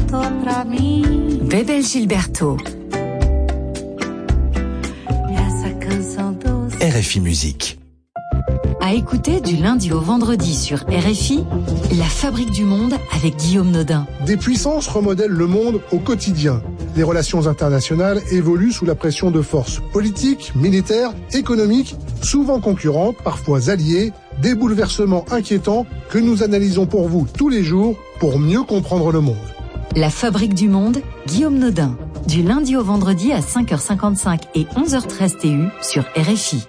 Bebel Gilberto. RFI Musique. À écouter du lundi au vendredi sur RFI, La Fabrique du Monde avec Guillaume Nodin. Des puissances remodèlent le monde au quotidien. Les relations internationales évoluent sous la pression de forces politiques, militaires, économiques, souvent concurrentes, parfois alliées, des bouleversements inquiétants que nous analysons pour vous tous les jours pour mieux comprendre le monde. La Fabrique du Monde, Guillaume Nodin. Du lundi au vendredi à 5h55 et 11h13 TU sur RFI.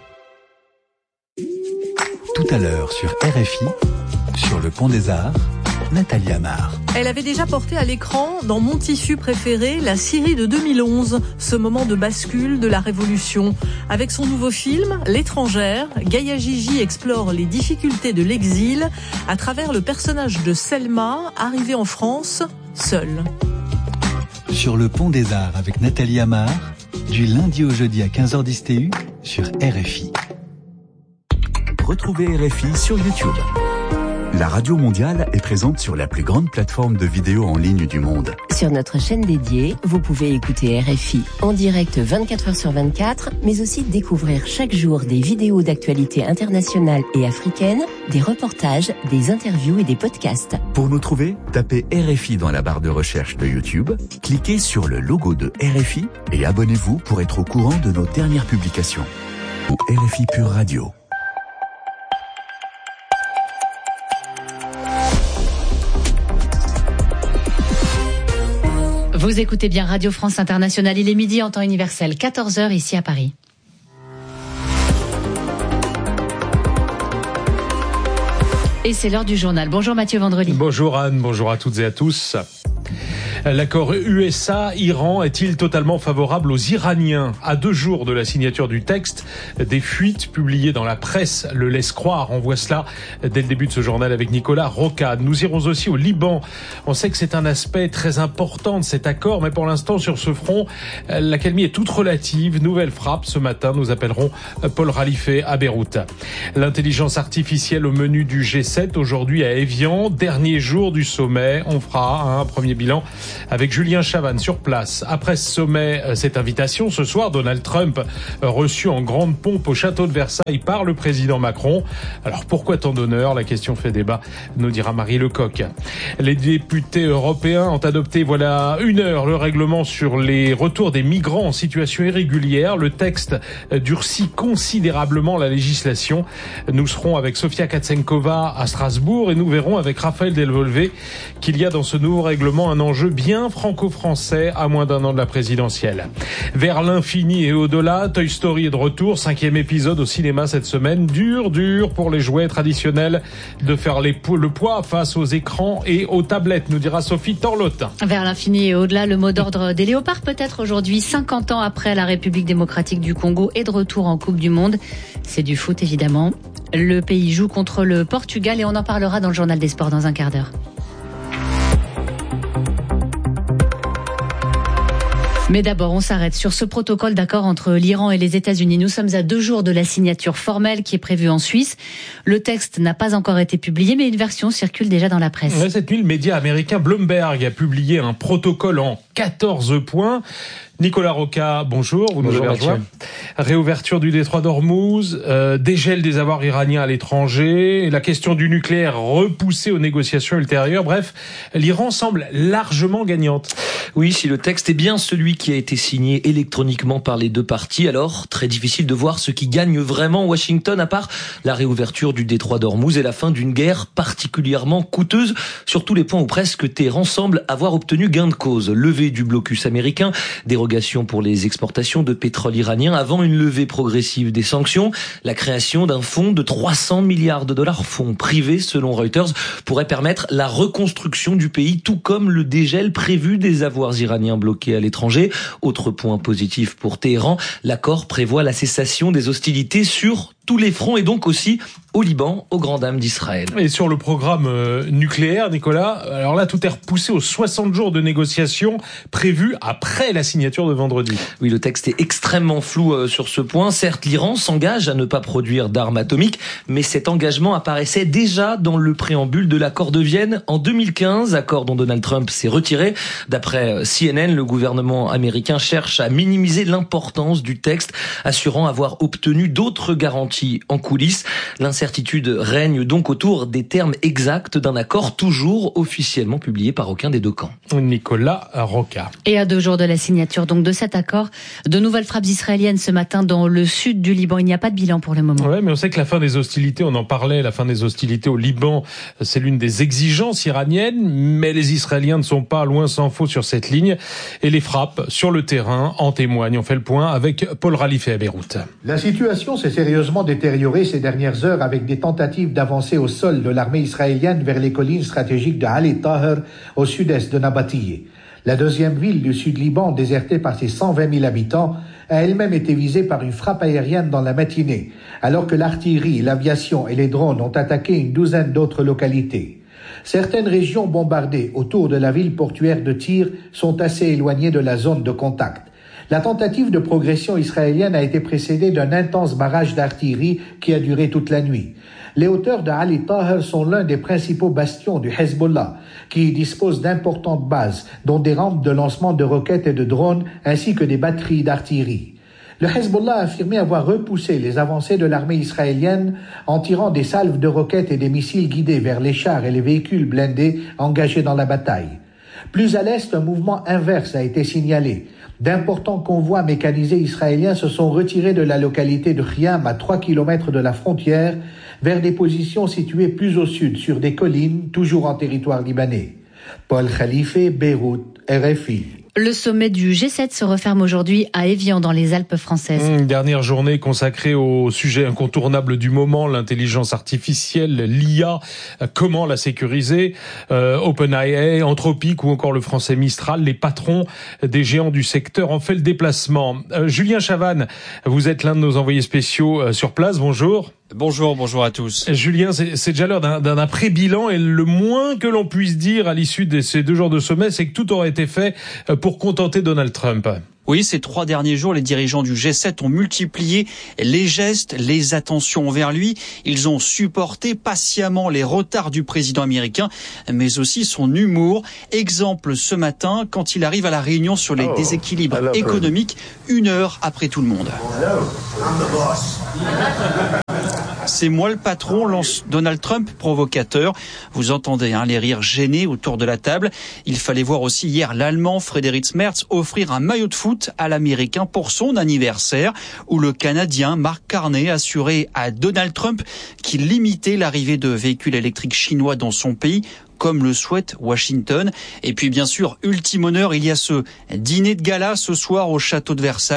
Tout à l'heure sur RFI, sur le Pont des Arts, Nathalie Amar. Elle avait déjà porté à l'écran, dans Mon tissu préféré, la Syrie de 2011, ce moment de bascule de la Révolution. Avec son nouveau film, L'étrangère, Gaïa Gigi explore les difficultés de l'exil à travers le personnage de Selma, arrivée en France, seule. Sur le Pont des Arts avec Nathalie Amar, du lundi au jeudi à 15h10 TU sur RFI. Retrouvez RFI sur YouTube. La radio mondiale est présente sur la plus grande plateforme de vidéos en ligne du monde. Sur notre chaîne dédiée, vous pouvez écouter RFI en direct 24h sur 24, mais aussi découvrir chaque jour des vidéos d'actualité internationale et africaine, des reportages, des interviews et des podcasts. Pour nous trouver, tapez RFI dans la barre de recherche de YouTube, cliquez sur le logo de RFI et abonnez-vous pour être au courant de nos dernières publications. Ou RFI Pure Radio. Vous écoutez bien Radio France Internationale, il est midi en temps universel, 14h ici à Paris. Et c'est l'heure du journal. Bonjour Mathieu Vendredi. Bonjour Anne, bonjour à toutes et à tous. L'accord USA-Iran est-il totalement favorable aux Iraniens ? À 2 jours de la signature du texte, des fuites publiées dans la presse le laissent croire. On voit cela dès le début de ce journal avec Nicolas Rocade. Nous irons aussi au Liban. On sait que c'est un aspect très important de cet accord, mais pour l'instant, sur ce front, l'accalmie est toute relative. Nouvelle frappe ce matin, nous appellerons Paul Ralifé à Beyrouth. L'intelligence artificielle au menu du G7 aujourd'hui à Évian. Dernier jour du sommet. On fera un premier bilan avec Julien Chavannes sur place. Après ce sommet, cette invitation, ce soir, Donald Trump reçu en grande pompe au château de Versailles par le président Macron. Alors pourquoi tant d'honneur ? La question fait débat, nous dira Marie Lecoq. Les députés européens ont adopté, voilà 1 heure, le règlement sur les retours des migrants en situation irrégulière. Le texte durcit considérablement la législation. Nous serons avec Sofia Katsenkova à Strasbourg et nous verrons avec Raphaël Delvolvé qu'il y a dans ce nouveau règlement un enjeu bien franco-français à moins d'1 an de la présidentielle. Vers l'infini et au-delà, Toy Story est de retour, 5e épisode au cinéma cette semaine. Dur pour les jouets traditionnels de faire le poids face aux écrans et aux tablettes, nous dira Sophie Torlotin. Vers l'infini et au-delà, le mot d'ordre des léopards peut-être aujourd'hui, 50 ans après la République démocratique du Congo est de retour en Coupe du Monde. C'est du foot évidemment. Le pays joue contre le Portugal et on en parlera dans le journal des sports dans un quart d'heure. Mais d'abord, on s'arrête sur ce protocole d'accord entre l'Iran et les États-Unis. Nous sommes à 2 jours de la signature formelle qui est prévue en Suisse. Le texte n'a pas encore été publié, mais une version circule déjà dans la presse. Ouais, cette nuit, le média américain Bloomberg a publié un protocole en 14 points. Nicolas Roca, bonjour. Bonjour Mathieu. Réouverture du détroit d'Ormuz, dégel des avoirs iraniens à l'étranger, la question du nucléaire repoussée aux négociations ultérieures. Bref, l'Iran semble largement gagnante. Oui, si le texte est bien celui qui a été signé électroniquement par les 2 parties, alors très difficile de voir ce qui gagne vraiment Washington, à part la réouverture du détroit d'Ormuz et la fin d'une guerre particulièrement coûteuse, sur tous les points où presque Téhéran semble avoir obtenu gain de cause. Levée du blocus américain, dérogation pour les exportations de pétrole iranien avant une levée progressive des sanctions. La création d'un fonds de 300 milliards de dollars, fonds privés selon Reuters, pourrait permettre la reconstruction du pays, tout comme le dégel prévu des avoirs iraniens bloqués à l'étranger. Autre point positif pour Téhéran, l'accord prévoit la cessation des hostilités sur tous les fronts et donc aussi au Liban, aux grandes dames d'Israël. Et sur le programme nucléaire, Nicolas, alors là, tout est repoussé aux 60 jours de négociations prévus après la signature de vendredi. Oui, le texte est extrêmement flou sur ce point. Certes, l'Iran s'engage à ne pas produire d'armes atomiques, mais cet engagement apparaissait déjà dans le préambule de l'accord de Vienne en 2015, accord dont Donald Trump s'est retiré. D'après CNN, le gouvernement américain cherche à minimiser l'importance du texte, assurant avoir obtenu d'autres garanties en coulisses. L'incertitude règne donc autour des termes exacts d'un accord toujours officiellement publié par aucun des deux camps. Nicolas Roca. Et à 2 jours de la signature donc de cet accord, de nouvelles frappes israéliennes ce matin dans le sud du Liban. Il n'y a pas de bilan pour le moment. Ouais, mais on sait que la fin des hostilités, on en parlait, la fin des hostilités au Liban, c'est l'une des exigences iraniennes, mais les Israéliens ne sont pas loin s'en faut sur cette ligne et les frappes sur le terrain en témoignent. On fait le point avec Paul Ralifé à Beyrouth. La situation s'est sérieusement détériorée ces dernières heures avec des tentatives d'avancer au sol de l'armée israélienne vers les collines stratégiques de Ali Taher au sud-est de Nabatiyeh. La deuxième ville du sud-Liban, désertée par ses 120 000 habitants, a elle-même été visée par une frappe aérienne dans la matinée, alors que l'artillerie, l'aviation et les drones ont attaqué une douzaine d'autres localités. Certaines régions bombardées autour de la ville portuaire de Tyr sont assez éloignées de la zone de contact. La tentative de progression israélienne a été précédée d'un intense barrage d'artillerie qui a duré toute la nuit. Les hauteurs de Ali Taher sont l'un des principaux bastions du Hezbollah, qui dispose d'importantes bases, dont des rampes de lancement de roquettes et de drones, ainsi que des batteries d'artillerie. Le Hezbollah a affirmé avoir repoussé les avancées de l'armée israélienne en tirant des salves de roquettes et des missiles guidés vers les chars et les véhicules blindés engagés dans la bataille. Plus à l'est, un mouvement inverse a été signalé. D'importants convois mécanisés israéliens se sont retirés de la localité de Khiam à 3 km de la frontière vers des positions situées plus au sud sur des collines, toujours en territoire libanais. Paul Khalifé, Beyrouth, RFI. Le sommet du G7 se referme aujourd'hui à Évian dans les Alpes françaises. Une dernière journée consacrée au sujet incontournable du moment, l'intelligence artificielle, l'IA, comment la sécuriser. OpenAI, Anthropic ou encore le français Mistral, les patrons des géants du secteur ont fait le déplacement. Julien Chavannes, vous êtes l'un de nos envoyés spéciaux sur place, bonjour. Bonjour à tous. Julien, c'est déjà l'heure d'un après-bilan et le moins que l'on puisse dire à l'issue de ces 2 jours de sommet, c'est que tout aurait été fait pour contenter Donald Trump. Oui, ces 3 derniers jours, les dirigeants du G7 ont multiplié les gestes, les attentions envers lui. Ils ont supporté patiemment les retards du président américain, mais aussi son humour. Exemple ce matin, quand il arrive à la réunion sur les déséquilibres économiques, 1 heure après tout le monde. C'est moi le patron, lance Donald Trump, provocateur. Vous entendez les rires gênés autour de la table. Il fallait voir aussi hier l'Allemand Friedrich Merz offrir un maillot de foot à l'Américain pour son anniversaire, où le Canadien Mark Carney assurait à Donald Trump qu'il limitait l'arrivée de véhicules électriques chinois dans son pays, comme le souhaite Washington. Et puis bien sûr, ultime honneur, il y a ce dîner de gala ce soir au château de Versailles.